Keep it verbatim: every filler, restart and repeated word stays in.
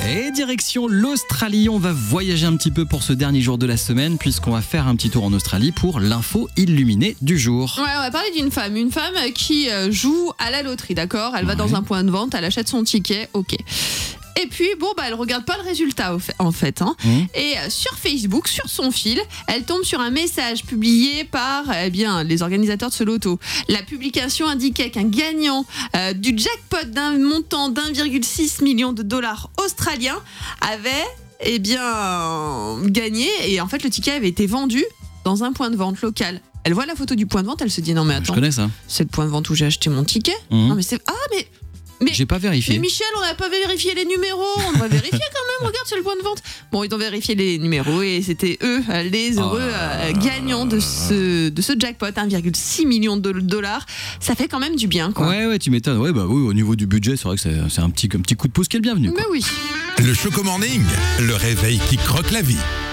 Et direction l'Australie, on va voyager un petit peu pour ce dernier jour de la semaine puisqu'on va faire un petit tour en Australie pour l'info illuminée du jour. Ouais, on va parler d'une femme, une femme qui euh, joue à la loterie, d'accord ? Elle va Ouais. dans un point de vente, elle achète son ticket, ok. Et puis, bon, bah, elle regarde pas le résultat, au fait- en fait. Hein. Mmh. Et euh, sur Facebook, sur son fil, elle tombe sur un message publié par eh bien, les organisateurs de ce loto. La publication indiquait qu'un gagnant euh, du jackpot d'un montant d'un virgule six million de dollars australiens avait eh bien, gagné. Et en fait, le ticket avait été vendu dans un point de vente local. Elle voit la photo du point de vente, elle se dit non mais Je attends, connais ça. c'est le point de vente où j'ai acheté mon ticket. Mmh. Non mais c'est ah mais mais J'ai pas vérifié. mais Michel, on n'a pas vérifié les numéros. On devrait vérifier quand même. Regarde, c'est le point de vente. Bon, ils ont vérifié les numéros et c'était eux, euh, les heureux euh, gagnants de ce, de ce jackpot, un virgule six million de dollars. Ça fait quand même du bien, quoi. Ouais, ouais, tu m'étonnes. Ouais, bah oui, au niveau du budget, c'est vrai que c'est, c'est un, petit, un petit coup de pouce qui est le bienvenu. Mais oui. Le Choco Morning, le réveil qui croque la vie.